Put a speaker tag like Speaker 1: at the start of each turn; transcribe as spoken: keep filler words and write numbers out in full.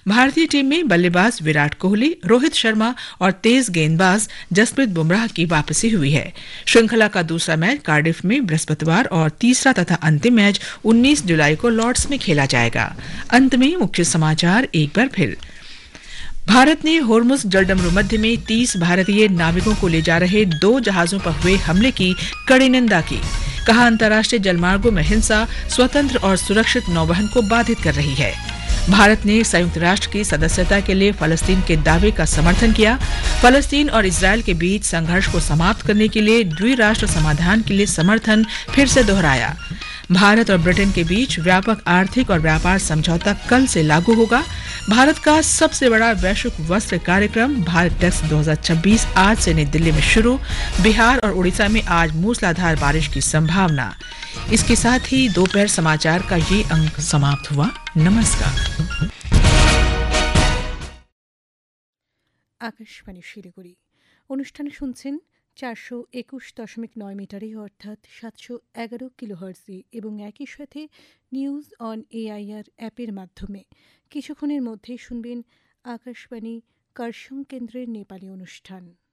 Speaker 1: भारतीय टीम में बल्लेबाज विराट कोहली, रोहित शर्मा और तेज गेंदबाज जसप्रीत बुमराह की वापसी हुई है। श्रृंखला का दूसरा मैच कार्डिफ में बृहस्पतिवार और तीसरा तथा अंतिम मैच उन्नीस जुलाई को लॉर्ड्स में खेला जाएगा। अंत में मुख्य समाचार एक बार फिर। भारत ने होर्मुज जलडमरू मध्य में तीस भारतीय नाविकों को ले जा रहे दो जहाजों पर हुए हमले की कड़ी निंदा की। कहा, अंतर्राष्ट्रीय जलमार्गों में हिंसा स्वतंत्र और सुरक्षित नौवहन को बाधित कर रही है। भारत ने संयुक्त राष्ट्र की सदस्यता के लिए फलस्तीन के दावे का समर्थन किया। फलस्तीन और इजरायल के बीच संघर्ष को समाप्त करने के लिए द्विराष्ट्र समाधान के लिए समर्थन फिर से दोहराया। भारत और ब्रिटेन के बीच व्यापक आर्थिक और व्यापार समझौता कल से लागू होगा। भारत का सबसे बड़ा वैश्विक वस्त्र कार्यक्रम भारत टेक्स दो हज़ार छब्बीस आज से नई दिल्ली में शुरू। बिहार और उड़ीसा में आज मूसलाधार बारिश की संभावना। इसके साथ ही दोपहर समाचार का ये अंक समाप्त हुआ। नमस्कार।
Speaker 2: आकाशवाणी শিলিগুড়ি অনুষ্ঠানে শুনছেন চারশো একুশ দশমিক নয় মিটারে অর্থাৎ সাতশো এগারো কিলোহার্জে এবং একই সাথে নিউজ অন এআইআর অ্যাপের মাধ্যমে। কিছুক্ষণের মধ্যেই শুনবেন আকাশবাণী কার্শং কেন্দ্রের নেপালি অনুষ্ঠান।